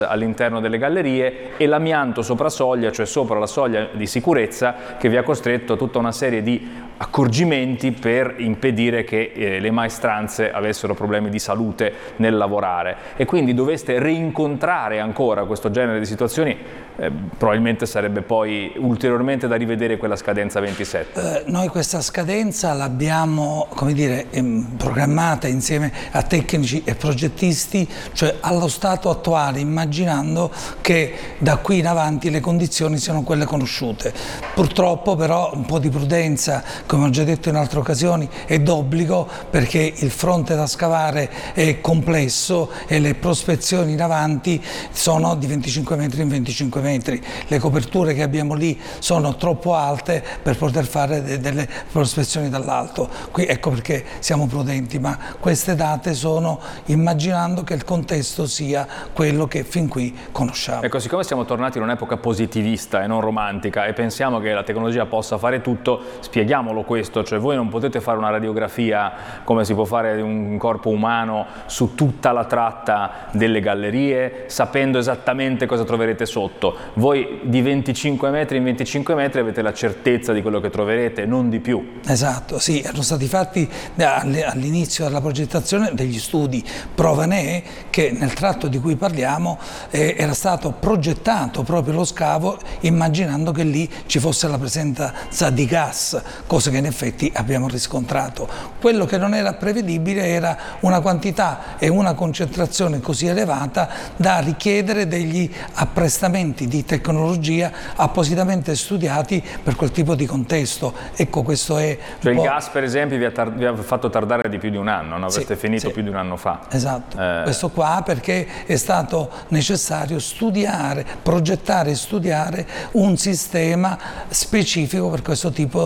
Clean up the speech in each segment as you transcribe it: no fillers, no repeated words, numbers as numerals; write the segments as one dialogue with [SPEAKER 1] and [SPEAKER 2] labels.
[SPEAKER 1] all'interno delle gallerie e l'amianto sopra soglia, cioè sopra la soglia di sicurezza, che vi ha costretto a tutta una serie di accorgimenti per impedire che le maestranze avessero problemi di salute nel lavorare, e quindi doveste rincontrare ancora questo genere di situazioni. Probabilmente sarebbe poi ulteriormente da rivedere quella scadenza 27.
[SPEAKER 2] Noi questa scadenza l'abbiamo, come dire, programmata insieme a tecnici e progettisti, cioè allo stato attuale, immaginando che da qui in avanti le condizioni siano quelle conosciute. Purtroppo però un po' di prudenza, come ho già detto in altre occasioni, è d'obbligo, perché il fronte da scavare è complesso e le prospezioni in avanti sono di 25 metri in 25 metri. Le coperture che abbiamo lì sono troppo alte per poter fare delle prospezioni dall'alto. Qui ecco perché siamo prudenti, ma queste date sono immaginando che il contesto sia quello che fin qui conosciamo.
[SPEAKER 1] Ecco, siccome siamo tornati in un'epoca positivista e non romantica e pensiamo che la tecnologia possa fare tutto, spieghiamolo questo, cioè voi non potete fare una radiografia come si può fare di un corpo umano su tutta la tratta delle gallerie, sapendo esattamente cosa troverete sotto. Voi di 25 metri in 25 metri avete la certezza di quello che troverete, non di più.
[SPEAKER 2] Esatto, sì, erano stati fatti all'inizio della progettazione degli studi. Prova ne è che nel tratto di cui parliamo era stato progettato proprio lo scavo immaginando che lì ci fosse la presenza di gas, cosa che in effetti abbiamo riscontrato. Quello che non era prevedibile era una quantità e una concentrazione così elevata da richiedere degli apprestamenti di tecnologia appositamente studiati per quel tipo di contesto. Ecco, questo è
[SPEAKER 1] cioè il gas, per esempio, vi ha fatto tardare di più di un anno, no? Avreste finito più di un anno fa.
[SPEAKER 2] Esatto, questo qua perché è stato necessario studiare, progettare e studiare un sistema specifico per questo tipo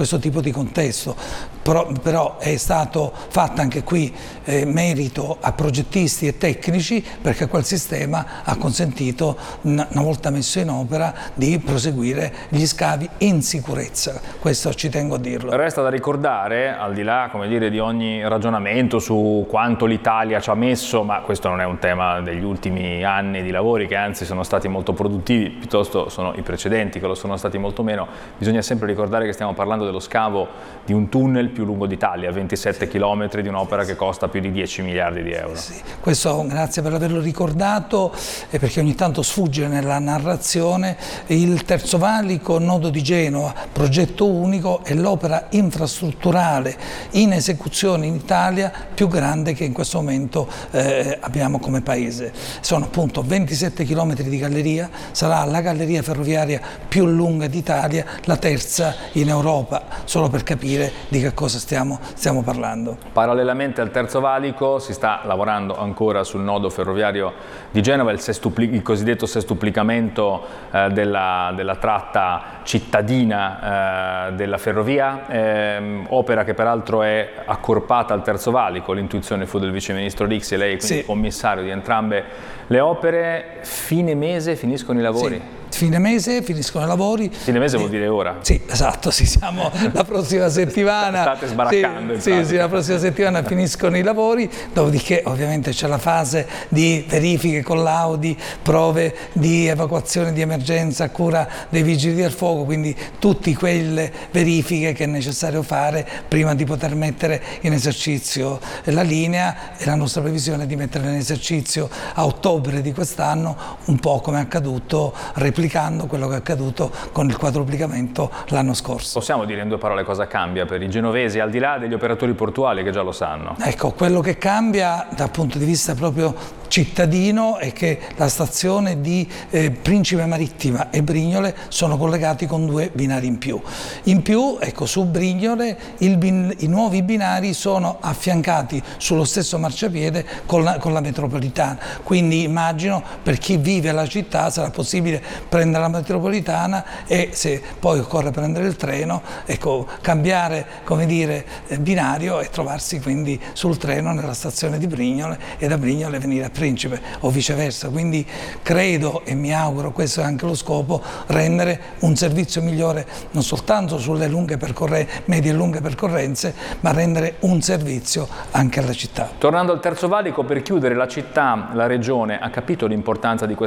[SPEAKER 2] di contesto. Però è stato fatto anche qui merito a progettisti e tecnici, perché quel sistema ha consentito, una volta messo in opera, di proseguire gli scavi in sicurezza. Questo ci tengo a dirlo.
[SPEAKER 1] Resta da ricordare, al di là, come dire, di ogni ragionamento su quanto l'Italia ci ha messo, ma questo non è un tema degli ultimi anni di lavori, che anzi sono stati molto produttivi, piuttosto sono i precedenti che lo sono stati molto meno. Bisogna sempre ricordare che stiamo parlando dello scavo di un tunnel più lungo d'Italia, 27 km, di un'opera che costa più di 10 miliardi di euro.
[SPEAKER 2] Sì, questo grazie per averlo ricordato, perché ogni tanto sfugge nella narrazione. Il Terzo Valico, nodo di Genova, progetto unico, è l'opera infrastrutturale in esecuzione in Italia più grande che in questo momento abbiamo come paese. Sono appunto 27 km di galleria, sarà la galleria ferroviaria più lunga d'Italia, la terza in Europa, solo per capire di che cosa stiamo parlando.
[SPEAKER 1] Parallelamente al Terzo Valico si sta lavorando ancora sul nodo ferroviario di Genova, il cosiddetto sestuplicamento della tratta cittadina della ferrovia, opera che peraltro è accorpata al Terzo Valico. L'intuizione fu del vice ministro Rixi, lei quindi commissario di entrambe le opere. Fine mese finiscono i lavori?
[SPEAKER 2] Sì. Fine mese finiscono i lavori.
[SPEAKER 1] Fine mese vuol dire ora?
[SPEAKER 2] Sì, esatto, siamo la prossima settimana.
[SPEAKER 1] State sbaraccando.
[SPEAKER 2] Sì, la prossima settimana finiscono i lavori, dopodiché ovviamente c'è la fase di verifiche con l'Audi, prove di evacuazione di emergenza a cura dei vigili del fuoco, quindi tutte quelle verifiche che è necessario fare prima di poter mettere in esercizio la linea, e la nostra previsione è di metterla in esercizio a ottobre di quest'anno, un po' come è accaduto, replicando quello che è accaduto con il quadruplicamento l'anno scorso.
[SPEAKER 1] Possiamo dire in due parole cosa cambia per i genovesi, al di là degli operatori portuali che già lo sanno?
[SPEAKER 2] Ecco, quello che cambia dal punto di vista proprio cittadino è che la stazione di Principe Marittima e Brignole sono collegati con 2 binari in più. In più, ecco, su Brignole i nuovi binari sono affiancati sullo stesso marciapiede con la metropolitana, quindi immagino per chi vive la città sarà possibile prendere la metropolitana e, se poi occorre prendere il treno, ecco, cambiare, come dire, binario e trovarsi quindi sul treno nella stazione di Brignole, e da Brignole venire a Principe o viceversa, quindi credo e mi auguro, questo è anche lo scopo, rendere un servizio migliore non soltanto sulle medie e lunghe percorrenze, ma rendere un servizio anche alla città.
[SPEAKER 1] Tornando al Terzo Valico, per chiudere, la città, la regione ha capito l'importanza di